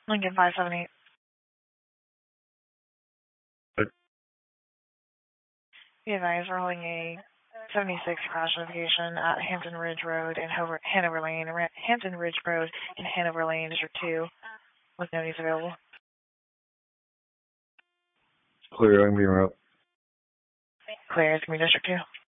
Lincoln 578. Be advised, we're holding a 76 crash notification at Hampton Ridge Road in Hanover Lane. Hampton Ridge Road in Hanover Lane, District 2, with no news available. Clear, I'm being route. Clear, it's going to be District 2.